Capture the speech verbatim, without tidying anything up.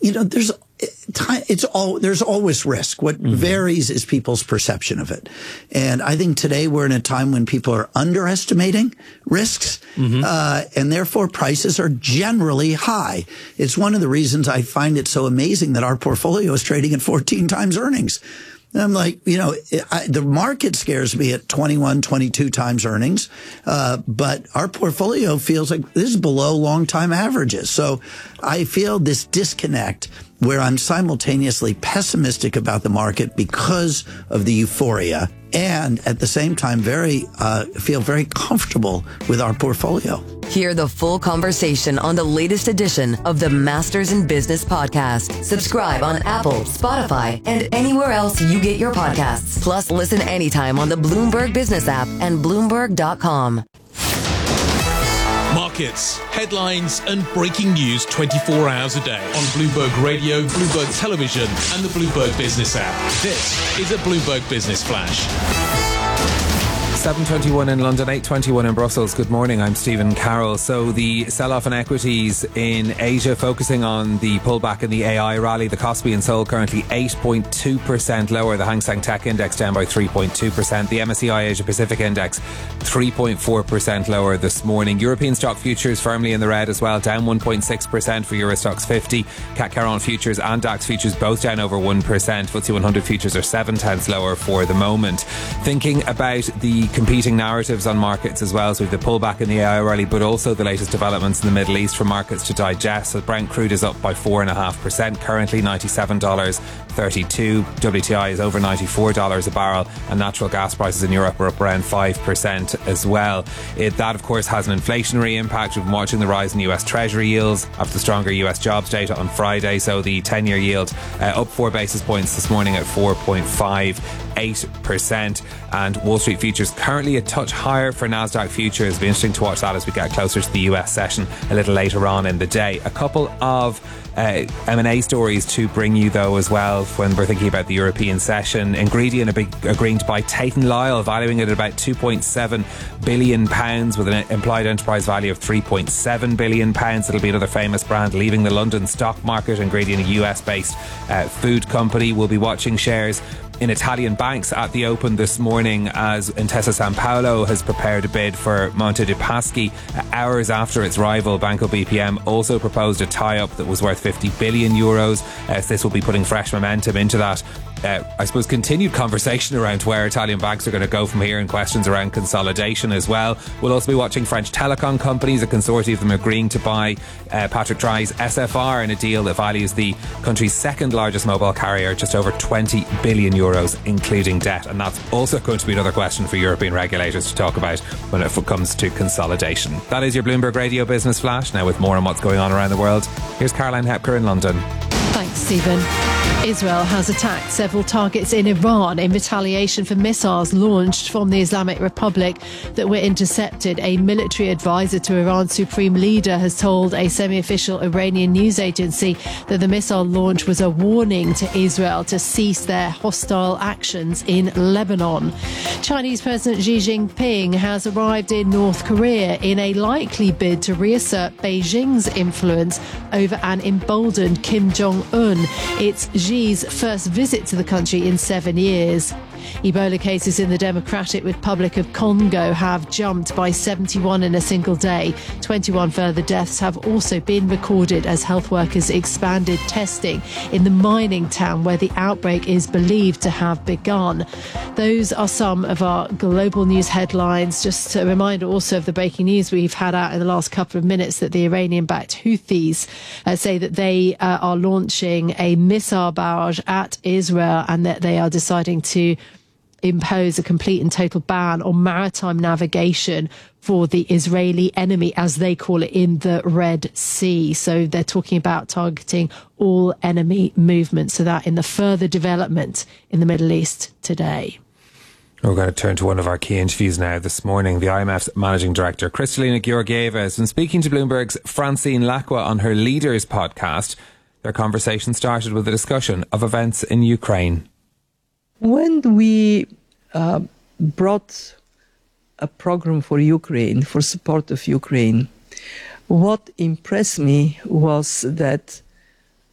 you know, there's it's all there's always risk. What mm-hmm. varies is people's perception of it. And I think today we're in a time when people are underestimating risks, mm-hmm. uh, and therefore prices are generally high. It's one of the reasons I find it so amazing that our portfolio is trading at fourteen times earnings. And I'm like, you know, I, the market scares me at twenty-one, twenty-two times earnings. Uh, but our portfolio feels like this is below long time averages. So I feel this disconnect where I'm simultaneously pessimistic about the market because of the euphoria, and at the same time, very uh, feel very comfortable with our portfolio. Hear the full conversation on the latest edition of the Masters in Business podcast. Subscribe on Apple, Spotify, and anywhere else you get your podcasts. Plus, listen anytime on the Bloomberg Business app and Bloomberg dot com. Markets, headlines, and breaking news twenty-four hours a day on Bloomberg Radio, Bloomberg Television, and the Bloomberg Business app. This is a Bloomberg Business Flash. seven twenty-one in London, eight twenty-one in Brussels. Good morning, I'm Stephen Carroll. So the sell-off in equities in Asia, focusing on the pullback in the A I rally. The Kospi in Seoul currently eight point two percent lower. The Hang Seng Tech Index down by three point two percent. The M S C I Asia Pacific Index three point four percent lower this morning. European stock futures firmly in the red as well, down one point six percent for Euro Stoxx fifty. C A C Caron futures and DAX futures both down over one percent. F T S E one hundred futures are seven tenths lower for the moment. Thinking about the competing narratives on markets as well, so we have the pullback in the A I rally, but also the latest developments in the Middle East for markets to digest. So Brent crude is up by four point five percent, currently ninety-seven dollars thirty-two. W T I is over ninety-four dollars a barrel, and natural gas prices in Europe are up around five percent as well. It, that of course has an inflationary impact. We've been watching the rise in U S Treasury yields after the stronger U S jobs data on Friday. So the ten-year yield uh, up four basis points this morning at four point five eight percent, and Wall Street futures currently a touch higher for NASDAQ futures. It'll be interesting to watch that as we get closer to the U S session a little later on in the day. A couple of uh, M and A stories to bring you though as well when we're thinking about the European session. Ingredient a big, agreeing to buy Tate and Lyle, valuing it at about two point seven billion pounds with an implied enterprise value of three point seven billion pounds. It'll be another famous brand leaving the London stock market. Ingredient, a U S based uh, food company. We'll be watching shares in Italian banks at the open this morning as Intesa Sanpaolo has prepared a bid for Monte dei Paschi hours after its rival Banco B P M also proposed a tie-up that was worth fifty billion euros. Uh, so this will be putting fresh momentum into that. Uh, I suppose continued conversation around where Italian banks are going to go from here, and questions around consolidation as well. We'll also be watching French telecom companies, a consortium of them agreeing to buy uh, Patrick Drahi's S F R in a deal that values the country's second largest mobile carrier just over twenty billion euros, including debt. And that's also going to be another question for European regulators to talk about when it comes to consolidation. That is your Bloomberg Radio Business Flash. Now with more on what's going on around the world, here's Caroline Hepker in London. Thanks, Stephen. Israel has attacked several targets in Iran in retaliation for missiles launched from the Islamic Republic that were intercepted. A military advisor to Iran's supreme leader has told a semi-official Iranian news agency that the missile launch was a warning to Israel to cease their hostile actions in Lebanon. Chinese President Xi Jinping has arrived in North Korea in a likely bid to reassert Beijing's influence over an emboldened Kim Jong-un. It's Xi's first visit to the country in seven years. Ebola cases in the Democratic Republic of Congo have jumped by seventy-one in a single day. twenty-one further deaths have also been recorded as health workers expanded testing in the mining town where the outbreak is believed to have begun. Those are some of our global news headlines. Just a reminder also of the breaking news we've had out in the last couple of minutes that the Iranian-backed Houthis uh, say that they uh, are launching a missile barrage at Israel and that they are deciding to impose a complete and total ban on maritime navigation for the Israeli enemy, as they call it, in the Red Sea. So they're talking about targeting all enemy movements. So that in the further development in the Middle East today. We're going to turn to one of our key interviews now this morning. The I M F's Managing Director, Kristalina Georgieva, has been speaking to Bloomberg's Francine Lacqua on her Leaders podcast. Their conversation started with a discussion of events in Ukraine. When we uh, brought a program for Ukraine, for support of Ukraine, what impressed me was that